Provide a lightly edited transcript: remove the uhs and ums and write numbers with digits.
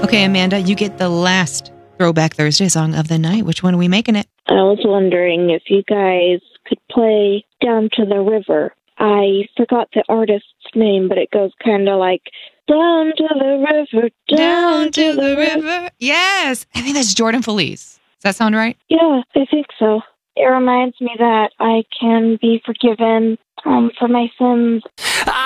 Okay, Amanda, you get the last Throwback Thursday song of the night. Which one are we making it? I was wondering if you guys could play Down to the River. I forgot the artist's name, but it goes kind of like, down to the river, down to the river. Yes. I think that's Jordan Feliz. Does that sound right? Yeah, I think so. It reminds me that I can be forgiven for my sins.